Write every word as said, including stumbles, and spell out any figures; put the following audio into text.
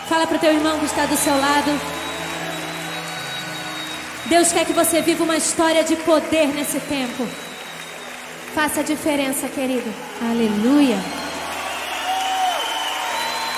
Fala para o teu irmão que está do seu lado. Deus quer que você viva uma história de poder nesse tempo. Faça a diferença, querido. Aleluia.